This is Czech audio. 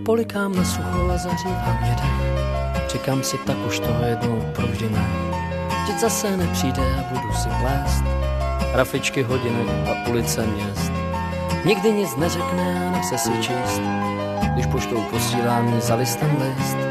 polikám na sucho a zařívám mě dech. Říkám si, tak už toho jednou provždy ne. Vždyť zase nepřijde a budu si plést rafičky hodinek a ulice měst. Nikdy nic neřekne a nechce si číst, když poštou posílám jí za listem list.